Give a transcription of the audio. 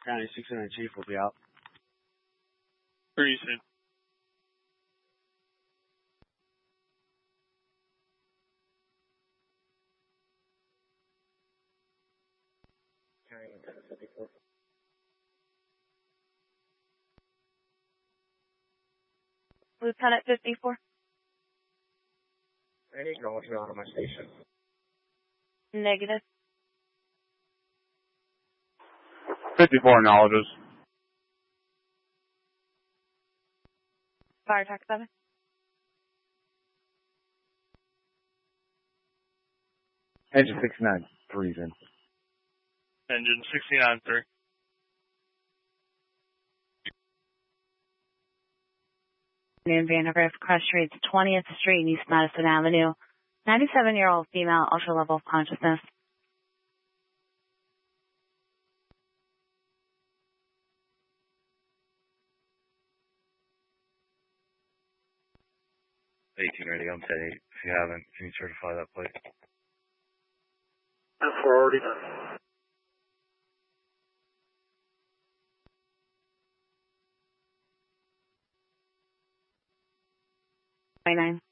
County 69 Chief will be out. Pretty soon. Lieutenant 54. Any acknowledgement out of my station? Negative. 54 acknowledges. Fire Tac 7. Engine 69, 3's in. Engine 69, 3. Vandergrift, cross streets 20th Street and East Madison Avenue. 97-year-old female, ultra level of consciousness. Ready, I'm 10-8. If you haven't, can you certify that plate? We're already done. 29.